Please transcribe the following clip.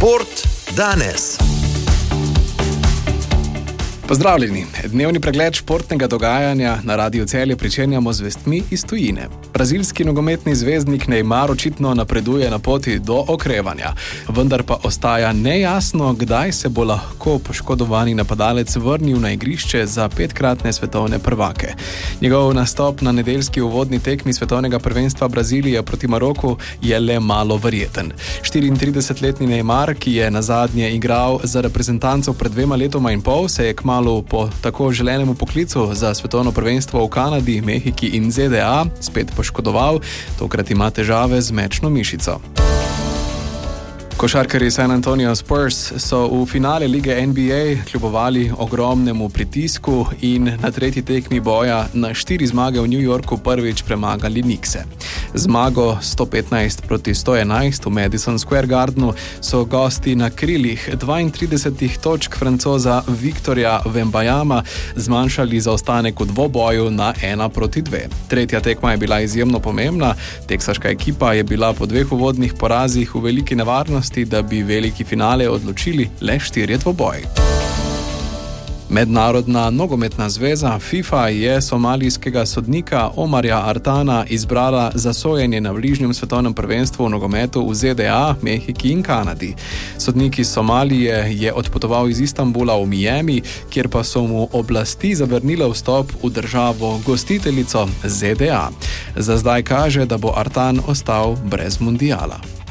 Šport danes. Pozdravljeni. Dnevni pregled športnega dogajanja na Radiu Celje pričenjamo z vestmi iz tujine. Brazilski nogometni zvezdnik Neymar očitno napreduje na poti do okrevanja, vendar pa ostaja nejasno, kdaj se bo lahko poškodovani napadalec vrnil na igrišče za 5-kratne svetovne prvake. Njegov nastop na nedeljski uvodni tekmi svetovnega prvenstva Brazilije proti Maroku je le malo verjeten. 34-letni Neymar, ki je nazadnje igral za reprezentanco pred 2 letoma in pol, se je kmalu po tako želenemu poklicu za svetovno prvenstvo v Kanadi, Mehiki in ZDA spet poškodoval, tokrat ima težave z mečno mišico. Košarkarji San Antonio Spurs so v finale lige NBA kljubovali ogromnemu pritisku in na tretji tekmi boja na 4 zmage v New Yorku prvič premagali Knickse. Zmago 115-111 v Madison Square Gardenu so gosti na krilih 32 točk Francoza Victorja Wembanyama zmanjšali zaostanek v dvoboju na 1-2. Tretja tekma je bila izjemno pomembna. Teksaška ekipa je bila po 2 uvodnih porazih v veliki nevarnosti, da bi veliki finale odločili le 4 dvoboji. Mednarodna nogometna zveza FIFA je somalijskega sodnika Omarja Artana izbrala za sojenje na bližnjem svetovnem prvenstvu v nogometu v ZDA, Mehiki in Kanadi. Sodnik iz Somalije je odpotoval iz Istanbula v Miami, kjer pa so mu oblasti zavrnile vstop v državo gostiteljico ZDA. Za zdaj kaže, da bo Artan ostal brez mundiala.